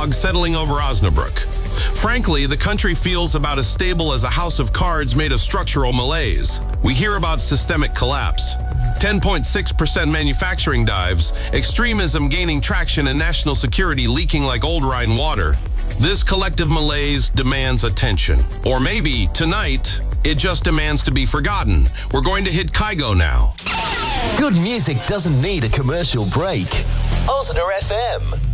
fog settling over Osnabrück. Frankly, the country feels about as stable as a house of cards made of structural malaise. We hear about systemic collapse, 10.6% manufacturing dives, extremism gaining traction, and national security leaking like old Rhine water. This collective malaise demands attention. Or maybe, tonight, it just demands to be forgotten. We're going to hit Kygo now. Good music doesn't need a commercial break. Osna FM.